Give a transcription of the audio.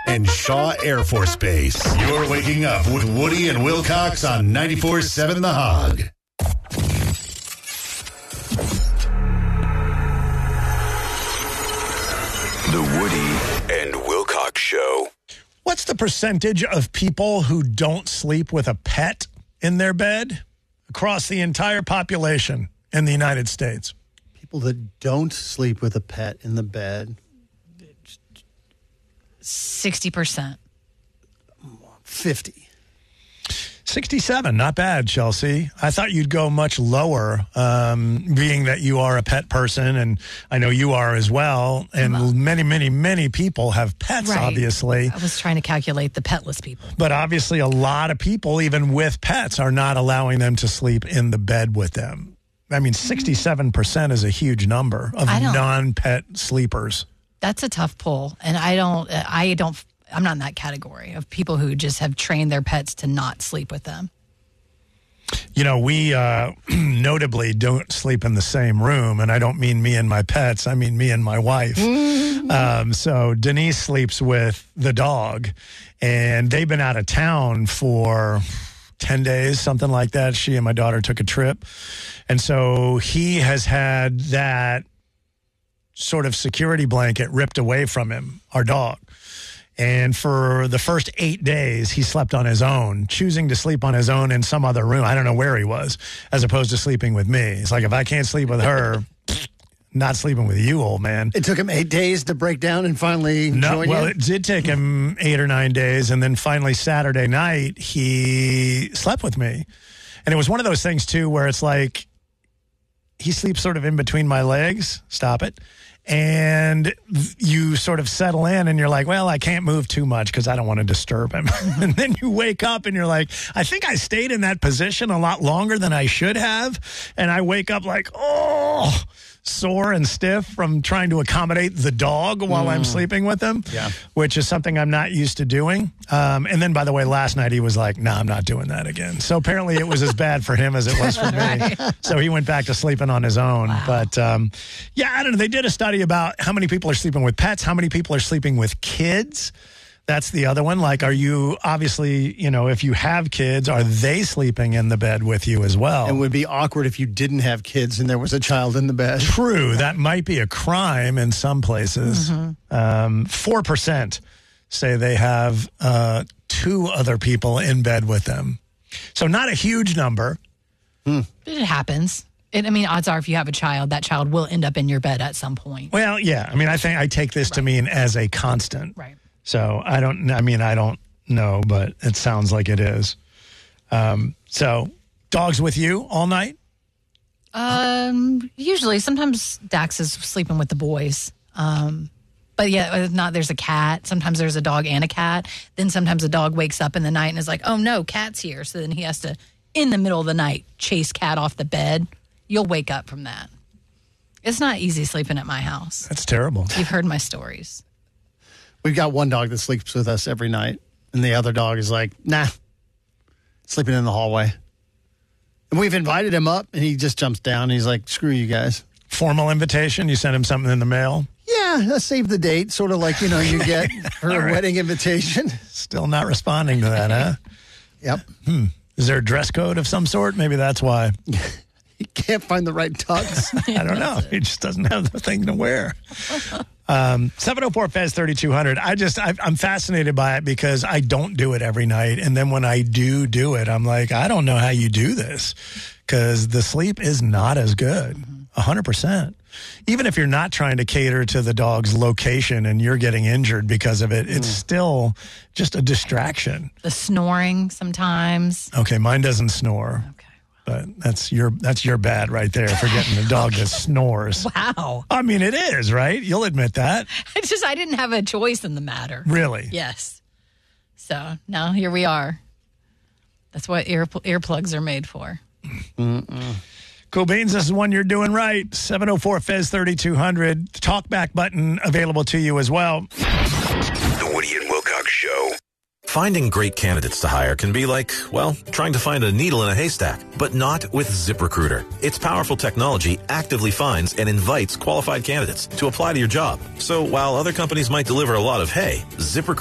and Shaw Air Force Base. You're waking up with Woody and Wilcox on 94.7 The Hog. The Woody and Wilcox Show. What's the percentage of people who don't sleep with a pet in their bed across the entire population in the United States? People that don't sleep with a pet in the bed. 60%. 50. 67, not bad, Chelsea. I thought you'd go much lower, being that you are a pet person, and I know you are as well, and many people have pets, Right. obviously. I was trying to calculate the petless people. But obviously a lot of people, even with pets, are not allowing them to sleep in the bed with them. I mean, 67% is a huge number of non-pet sleepers. That's a tough pull, and I'm not in that category of people who just have trained their pets to not sleep with them. You know, we notably don't sleep in the same room, and I don't mean me and my pets. I mean me and my wife. So Denise sleeps with the dog, and they've been out of town for 10 days, something like that. She and my daughter took a trip, and so he has had that sort of security blanket ripped away from him, our dog. And for the first 8 days, he slept on his own, choosing to sleep on his own in some other room. I don't know where he was, as opposed to sleeping with me. It's like, if I can't sleep with her, not sleeping with you, old man. It took him 8 days to break down and finally join you? It did take him 8 or 9 days. And then finally Saturday night, he slept with me. And it was one of those things, too, where it's like, he sleeps sort of in between my legs. Stop it. And you sort of settle in and you're like, well, I can't move too much because I don't want to disturb him. And then you wake up and you're like, I think I stayed in that position a lot longer than I should have. And I wake up like, oh, sore and stiff from trying to accommodate the dog while I'm sleeping with him, which is something I'm not used to doing. And then, by the way, last night he was like, no, I'm not doing that again. So apparently it was as bad for him as it was for me. So he went back to sleeping on his own. Wow. But I don't know. They did a study about how many people are sleeping with pets, how many people are sleeping with kids. That's the other one. Like, are you, obviously, you know, if you have kids, are they sleeping in the bed with you as well? It would be awkward if you didn't have kids and there was a child in the bed. True. That might be a crime in some places. 4% say they have 2 other people in bed with them. So not a huge number. It happens. Odds are if you have a child, that child will end up in your bed at some point. Well, yeah. I mean, I think I take this to mean as a constant. Right. So I don't know, but it sounds like it is. So dogs with you all night? Usually. Sometimes Dax is sleeping with the boys. But yeah, if not, there's a cat. Sometimes there's a dog and a cat. Then sometimes a dog wakes up in the night and is like, oh no, cat's here. So then he has to, in the middle of the night, chase cat off the bed. You'll wake up from that. It's not easy sleeping at my house. That's terrible. You've heard my stories. We've got one dog that sleeps with us every night, and the other dog is like, nah, sleeping in the hallway. And we've invited him up, and he just jumps down, and he's like, screw you guys. Formal invitation? You sent him something in the mail? Yeah, save the date, sort of like, you get her wedding invitation. Still not responding to that, huh? Yep. Is there a dress code of some sort? Maybe that's why. He can't find the right tux. I don't know. He just doesn't have the thing to wear. 704-FEZ-3200. I'm fascinated by it because I don't do it every night. And then when I do it, I'm like, I don't know how you do this because the sleep is not as good. 100%. Even if you're not trying to cater to the dog's location and you're getting injured because of it, it's still just a distraction. The snoring sometimes. Okay, mine doesn't snore. Okay. But that's your bad right there for getting a dog that snores. Wow. I mean, it is, right? You'll admit that. I didn't have a choice in the matter. Really? Yes. So now here we are. That's what earplugs are made for. Cool beans, this is one you're doing right. 704-FEZ-3200. The talkback button available to you as well. The Woody and Wilcox Show. Finding great candidates to hire can be like, well, trying to find a needle in a haystack, but not with ZipRecruiter. Its powerful technology actively finds and invites qualified candidates to apply to your job. So while other companies might deliver a lot of hay, ZipRecruiter